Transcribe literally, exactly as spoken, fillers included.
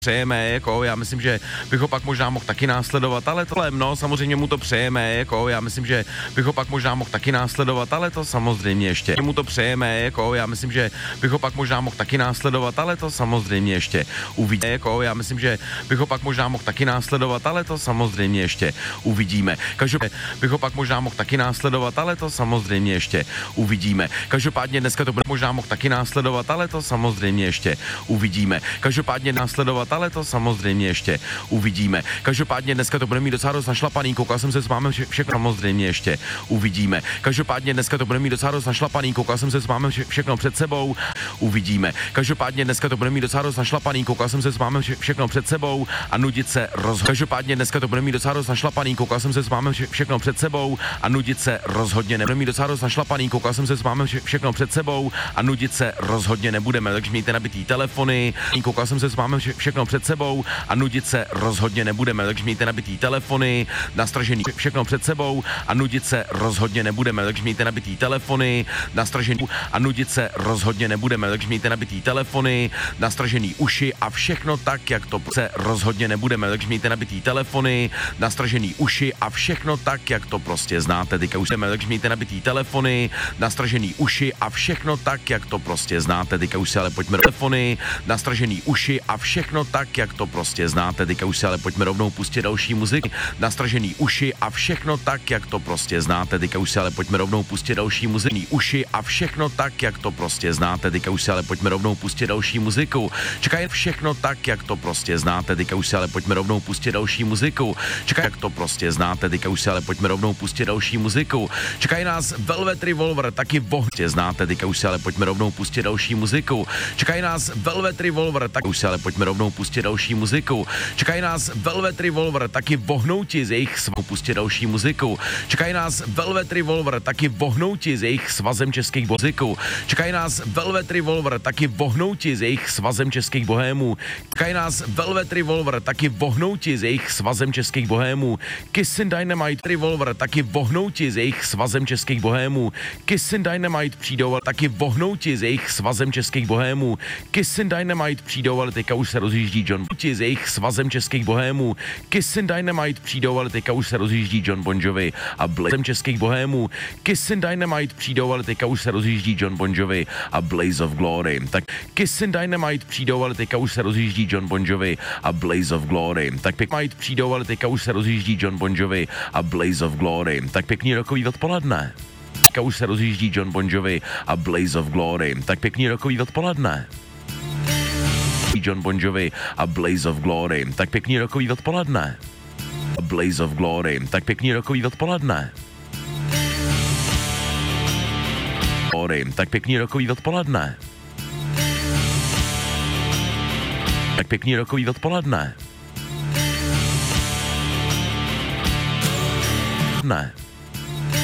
přejeme, jako já myslím, že bych ho pak možná mohl taky následovat, ale tohle no, samozřejmě mu to přejeme, jako já myslím, že bych ho pak možná mohl taky následovat, ale to samozřejmě ještě mu to přejeme, jako já myslím, že bych ho pak možná mohl taky následovat, ale to samozřejmě ještě uvidíme, jako já myslím, že bych ho pak možná mohl taky následovat, ale to samozřejmě ještě uvidíme. Každopádně bych ho pak možná mohl taky následovat, ale to samozřejmě ještě uvidíme. Každopádně dneska to bude možná mohl taky následovat, ale to samozřejmě ještě uvidíme. Každopádně následovat, ale to samozřejmě ještě uvidíme. Každopádně dneska to bude mít docela dost našlapaný, koukal jsem se s vámi vše, všechno samozřejmě ještě uvidíme. Každopádně dneska to bude mít docela dost našlapaný, koukal jsem se s vámi vše, všechno před sebou, uvidíme. Každopádně dneska to bude mít docela dost našlapaný, koukal jsem se s vámi vše, všechno před sebou a nudit se rozhodně. Každopádně dneska to bude mít docela dost našlapaný, koukal jsem se s vámi vše, všechno před sebou a nudit se rozhodně nebude mít docela dost našlapaný, koukal jsem se s vámi vše, všechno před sebou a nudit se rozhodně nebudeme, takže mějte nabitý telefony, koukal jsem se s vámi vše, všechno před sebou a nudit se rozhodně nebudeme, takže mějte nabitý telefony, nastražený všechno před sebou a nudit se rozhodně nebudeme, takže mějte nabitý telefony, nastražený a nudit se rozhodně nebudeme, takže mějte nabitý telefony, nastražený uši a všechno tak, jak to se rozhodně nebudeme, takže mějte nabitý telefony, nastražený uši a všechno tak, jak to prostě znáte, teďka už jdeme, takže mějte nabitý telefony, nastražený uši a všechno tak, jak to prostě znáte, teďka už se ale pojďme telefony, nastražený uši a všechno tak, jak to prostě znáte, teďka už se ale pojďme rovnou pustit další muziky, nastražený uši a všechno tak, jak to prostě znáte, teďka už se ale pojďme rovnou pustit další muziky, uši a všechno tak, jak to prostě znáte, teďka už se ale pojďme rovnou pustit další muziku, čekaj všechno tak, jak to prostě znáte, teďka už se ale pojďme rovnou pustit další muziku, čekaj jak to prostě znáte, teďka už se ale pojďme rovnou pustit další muziku, čekají nás Velvet Revolver, taky vohtě znáte, teďka už se ale pojďme rovnou pustit další muziku, čekají nás Velvet Revolver, tak už se ale pojďme rovnou pustit další muziku, čekají nás Velvet Revolver, taky vohnouti z jejich svou pustit další muziku, čekají nás Velvet Revolver, taky vohnouti z jejich svazem českých muziku, čekají nás Velvet Revolver, taky vohnouti z jejich svazem českých bohémů, čekají nás Velvet Revolver, taky vohnouti z jejich svazem českých bohémů, Kissin Dynamite Revolver, taky vohnouti z jejich svazem českých bohémů, Kissin Dynamite přijdou, ale taky vohnouti z jejich svazem českých bohémů, Kissin Dynamite přijdou, ale teďka už se rozjíždí John Bon z jejich svazem českých bohémů, Kissin Dynamite přijdou, ale teďka už se rozjíždí John Bon Jovi a Blaze českých bohémů, Kissin Dynamite přijdou, ale teďka už se rozjíždí John Bon Jovi a Blaze of Glory, tak Kissin Dynamite přijdou, ale teďka už se rozjíždí John Bon Jovi a Blaze of Glory, tak pěkný přijdou, ale teďka už se rozjíždí John Bon Jovi a Blaze of Glory, tak pěkný rokový odpoledne. Teďka už se rozjíždí John Bon Jovi a Blaze of Glory, tak pěkný rokový odpoledne. John Bon Jovi a Blaze of Glory, tak pěkný rokový odpoledne. Blaze of Glory, tak pěkný rokový odpoledne. Glory, tak pěkný rokový odpoledne. Tak pěkný rokový odpoledne. Ne.